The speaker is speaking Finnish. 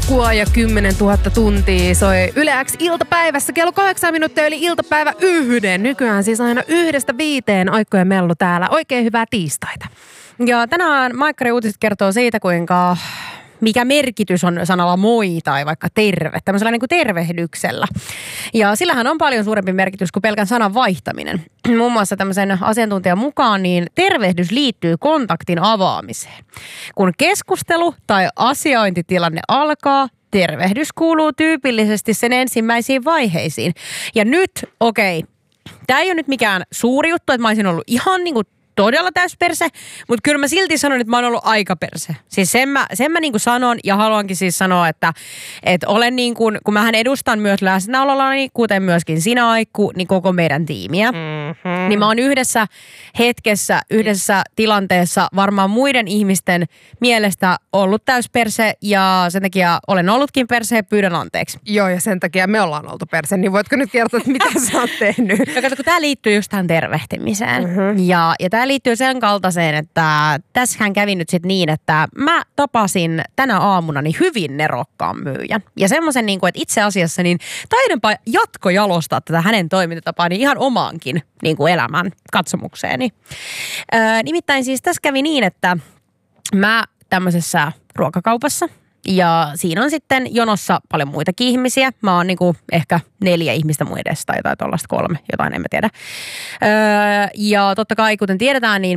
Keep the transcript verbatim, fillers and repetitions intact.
Aqua ja kymmenen tuhatta tuntia soi Yle X iltapäivässä. Kello kahdeksan minuuttia yli iltapäivä yhden. Nykyään siis aina yhdestä viiteen Aikko ja Mellu täällä. Oikein hyvää tiistaita. Ja tänään Maikkari Uutiset kertoo siitä, kuinka mikä merkitys on sanalla moi tai vaikka terve, tämmöisellä niin kuin tervehdyksellä. Ja sillähän on paljon suurempi merkitys kuin pelkän sanan vaihtaminen. Muun muassa tämmöisen asiantuntijan mukaan niin tervehdys liittyy kontaktin avaamiseen. Kun keskustelu tai asiointitilanne alkaa, tervehdys kuuluu tyypillisesti sen ensimmäisiin vaiheisiin. Ja nyt, okei, okay, tämä ei ole nyt mikään suuri juttu, että mä olisin ollut ihan niin kuin todella täysperse, mutta kyllä mä silti sanon, että mä oon ollut aika perse. Siis sen mä, sen mä niin kuin sanon ja haluankin siis sanoa, että, että olen niin kuin, kun mähän edustan myös läsnäolollani, kuten myöskin sinä Aikku, niin koko meidän tiimiä. Mm-hmm. Niin mä oon yhdessä hetkessä, yhdessä tilanteessa varmaan muiden ihmisten mielestä ollut täysperse ja sen takia olen ollutkin perse ja pyydän anteeksi. Joo, ja sen takia me ollaan oltu perse, niin voitko nyt kertoa, että mitä sä oot tehnyt? Ja kato, kun tää liittyy just tähän tervehtimiseen. Mm-hmm. Ja, ja tää liittyy sen kaltaiseen, että tässähän kävi nyt sit niin, että mä tapasin tänä aamuna niin hyvin nerokkaan myyjän. Ja semmoisen, niin kuin, että itse asiassa niin taidanpa jatkojalostaa tätä hänen toimintatapaa niin ihan omaankin niin kuin elämän katsomukseeni. Öö, nimittäin siis tässä kävi niin, että mä tämmöisessä ruokakaupassa, ja siinä on sitten jonossa paljon muitakin ihmisiä. Mä oon niinku ehkä neljä ihmistä mun edestä tai jotain tuollaista kolme, jotain en mä tiedä. Öö, ja totta kai, kuten tiedetään, niin